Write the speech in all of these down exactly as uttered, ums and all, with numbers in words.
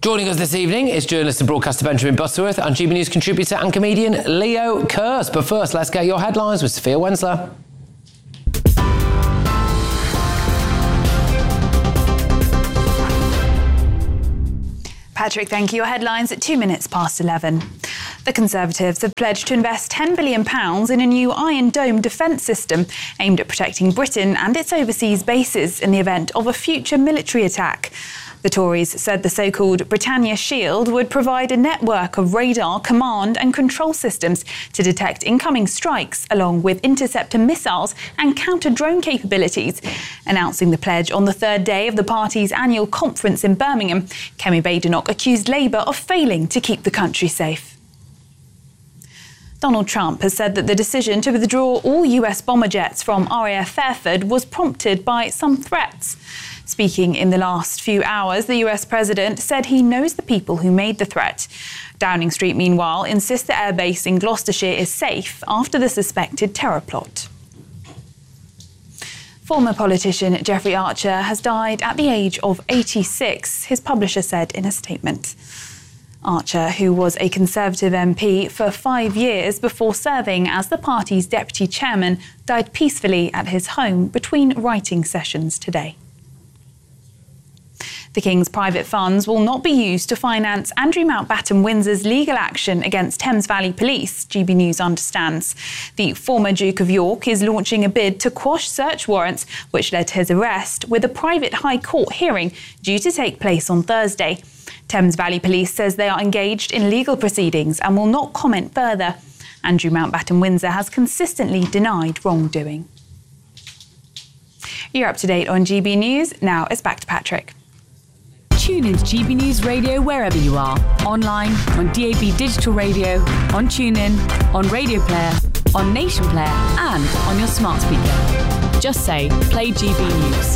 Joining us this evening is journalist and broadcaster Benjamin Butterworth and G B News contributor and comedian Leo Kearse. But first, let's get your headlines with Sophia Wensler. Patrick, thank you. Your headlines at two minutes past eleven. The Conservatives have pledged to invest ten billion pounds in a new Iron Dome defence system aimed at protecting Britain and its overseas bases in the event of a future military attack. The Tories said the so-called Britannia Shield would provide a network of radar, command and control systems to detect incoming strikes, along with interceptor missiles and counter-drone capabilities. Announcing the pledge on the third day of the party's annual conference in Birmingham, Kemi Badenoch accused Labour of failing to keep the country safe. Donald Trump has said that the decision to withdraw all U S bomber jets from R A F Fairford was prompted by some threats. Speaking in the last few hours, the U S president said he knows the people who made the threat. Downing Street, meanwhile, insists the airbase in Gloucestershire is safe after the suspected terror plot. Former politician Jeffrey Archer has died at the age of eighty-six, his publisher said in a statement. Archer, who was a Conservative M P for five years before serving as the party's deputy chairman, died peacefully at his home between writing sessions today. The King's private funds will not be used to finance Andrew Mountbatten Windsor's legal action against Thames Valley Police, G B News understands. The former Duke of York is launching a bid to quash search warrants, which led to his arrest, with a private High Court hearing due to take place on Thursday. Thames Valley Police says they are engaged in legal proceedings and will not comment further. Andrew Mountbatten Windsor has consistently denied wrongdoing. You're up to date on G B News. Now it's back to Patrick. Tune into G B News Radio wherever you are. Online, on D A B Digital Radio, on TuneIn, on Radio Player, on Nation Player and on your smart speaker. Just say, play G B News.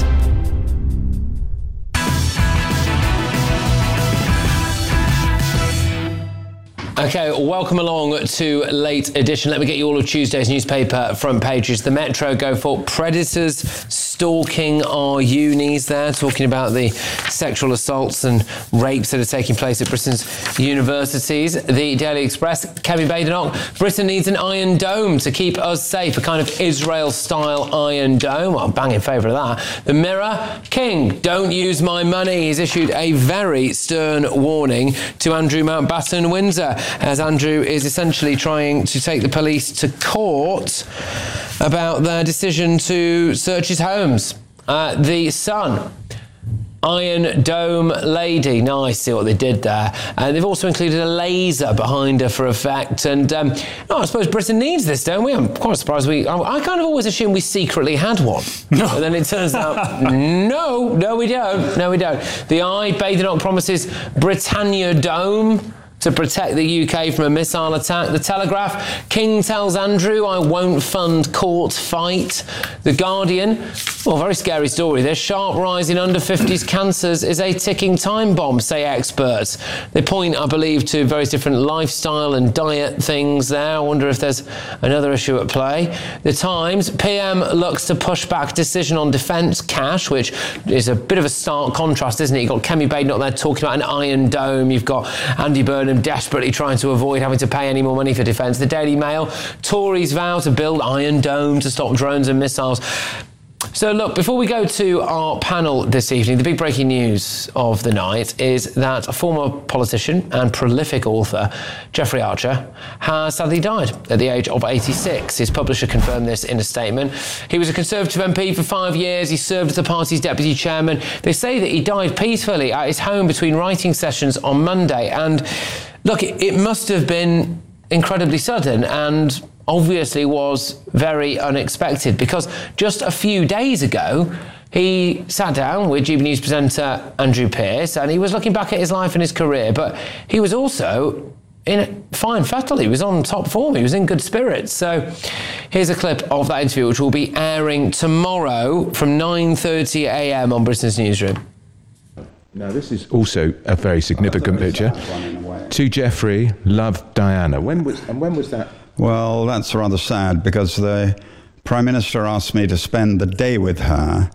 OK, welcome along to Late Edition. Let me get you all of Tuesday's newspaper front pages. The Metro go for predators stalking our unis there, talking about the sexual assaults and rapes that are taking place at Britain's universities. The Daily Express, Kemi Badenoch, Britain needs an Iron Dome to keep us safe, a kind of Israel-style Iron Dome. Well, I'm bang in favour of that. The Mirror, King, don't use my money. He's issued a very stern warning to Andrew Mountbatten Windsor, as Andrew is essentially trying to take the police to court about their decision to search his homes. Uh, the Sun, Iron Dome lady. Nice, see what they did there. And they've also included a laser behind her for effect. And um, oh, I suppose Britain needs this, don't we? I'm quite surprised we... I, I kind of always assumed we secretly had one. No. And then it turns out, no, no we don't. No, we don't. The Eye, Badenoch promises Britannia Dome to protect the U K from a missile attack. The Telegraph, King tells Andrew, I won't fund court fight. The Guardian, well, very scary story. This sharp rise in under fifties cancers is a ticking time bomb, say experts. They point, I believe, to various different lifestyle and diet things there. I wonder if there's another issue at play. The Times, P M looks to push back decision on defence cash, which is a bit of a stark contrast, isn't it? You've got Kemi Badenoch there talking about an Iron Dome. You've got Andy Burnham desperately trying to avoid having to pay any more money for defence. The Daily Mail, Tories vow to build Iron Dome to stop drones and missiles. So look, before we go to our panel this evening, the big breaking news of the night is that a former politician and prolific author, Jeffrey Archer, has sadly died at the age of eighty-six. His publisher confirmed this in a statement. He was a Conservative M P for five years. He served as the party's deputy chairman. They say that he died peacefully at his home between writing sessions on Monday. And look, it, it must have been incredibly sudden and obviously was very unexpected, because just a few days ago he sat down with G B News presenter Andrew Pearce and he was looking back at his life and his career, but he was also in fine fettle. He was on top form. He was in good spirits. So here's a clip of that interview, which will be airing tomorrow from nine thirty a m on Britain's Newsroom. Now, this is also a very significant picture. To Jeffrey, loved Diana. When was and when was that? Well, that's rather sad, because the Prime Minister asked me to spend the day with her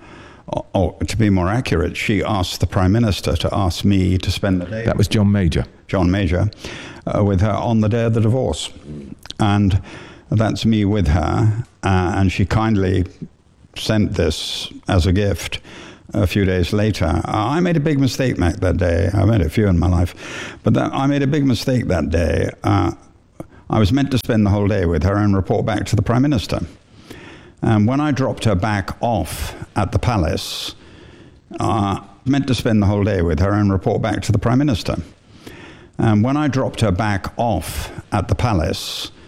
or, or to be more accurate, she asked the Prime Minister to ask me to spend the day. That was John Major. John Major, uh, with her on the day of the divorce. And that's me with her, uh, and she kindly sent this as a gift a few days later. I made a big mistake back that day. I made a few in my life, but that, I made a big mistake that day. Uh, I was meant to spend the whole day with her and report back to the Prime Minister. And when I dropped her back off at the palace, uh, meant to spend the whole day with her and report back to the Prime Minister. And when I dropped her back off at the palace,